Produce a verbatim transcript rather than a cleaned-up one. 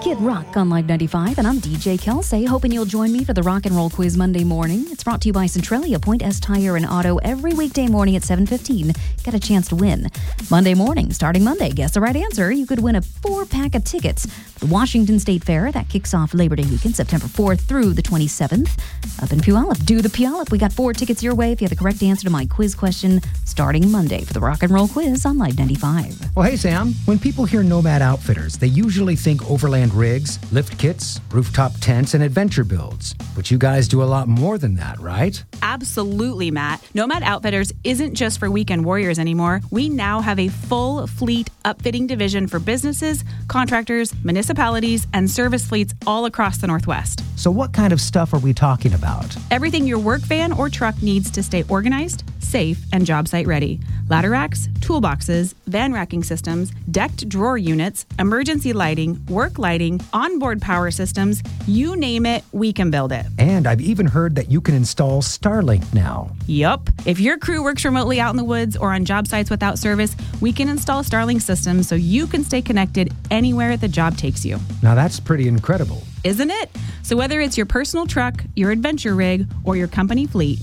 Kid Rock on Live ninety-five, and I'm D J Kelsey, hoping you'll join me for the Rock and Roll Quiz Monday morning. It's brought to you by Centralia Point S Tire and Auto every weekday morning at seven fifteen. Got a chance to win. Monday morning, starting Monday, guess the right answer. You could win a four-pack of tickets for the Washington State Fair. That kicks off Labor Day weekend, September fourth through the twenty-seventh. Up in Puyallup, do the Puyallup. We got four tickets your way if you have the correct answer to my quiz question starting Monday for the Rock and Roll Quiz on Live ninety-five. Well, hey, Sam. When people hear Nomad Outfitters, they usually think overland rigs, lift kits, rooftop tents, and adventure builds. But you guys do a lot more than that, right? Absolutely, Matt. Nomad Outfitters isn't just for weekend warriors anymore. We now have a full fleet upfitting division for businesses, contractors, municipalities, and service fleets all across the Northwest. So what kind of stuff are we talking about? Everything your work van or truck needs to stay organized, safe, and job site ready. Ladder racks, toolboxes, van racking systems, decked drawer units, emergency lighting, work lighting, onboard power systems, you name it, we can build it. And I've even heard that you can install Starlink now. Yup. If your crew works remotely out in the woods or on job sites without service, we can install Starlink systems so you can stay connected anywhere the job takes you. Now that's pretty incredible. Isn't it? So whether it's your personal truck, your adventure rig, or your company fleet,